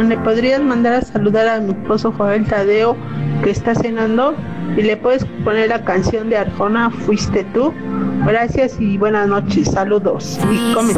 ¿me podrías mandar a saludar a mi esposo Joel Tadeo, que está cenando? Y le puedes poner la canción de Arjona, Fuiste tú. Gracias y buenas noches, saludos. Y come